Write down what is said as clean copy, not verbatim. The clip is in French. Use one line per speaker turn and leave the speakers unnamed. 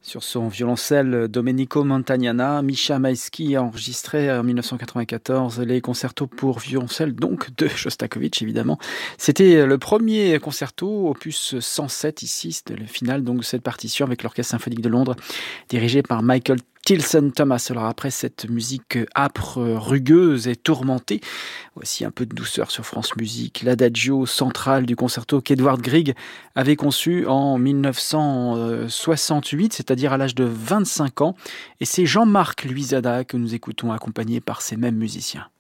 Sur son violoncelle Domenico Montagnana, Misha Maïski a enregistré en 1994 les concertos pour violoncelle, donc de Shostakovich évidemment. C'était le premier concerto, opus 107 ici, c'était le final donc de cette partition avec l'Orchestre symphonique de Londres, dirigé par Michael Tilson Thomas. Alors après cette musique âpre, rugueuse et tourmentée, voici un peu de douceur sur France Musique, l'adagio central du concerto qu'Edvard Grieg avait conçu en 1968, c'est-à-dire à l'âge de 25 ans. Et c'est Jean-Marc Luisada que nous écoutons accompagné par ces mêmes musiciens.